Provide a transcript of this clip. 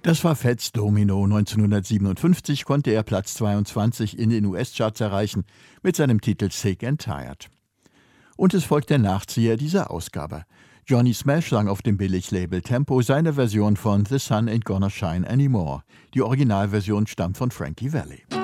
Das war Fats Domino. 1957 konnte er Platz 22 in den US-Charts erreichen mit seinem Titel Sick and Tired. Und es folgt der Nachzieher dieser Ausgabe. Johnny Smash sang auf dem Billiglabel Tempo seine Version von The Sun Ain't Gonna Shine Anymore. Die Originalversion stammt von Frankie Valli.